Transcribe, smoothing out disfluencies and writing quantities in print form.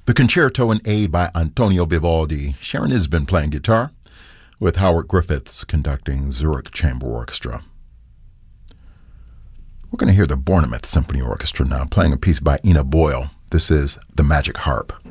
The Concerto in A by Antonio Vivaldi. Sharon has been playing guitar, with Howard Griffiths conducting Zurich Chamber Orchestra. We're going to hear the Bournemouth Symphony Orchestra now, playing a piece by Ina Boyle. This is The Magic Harp.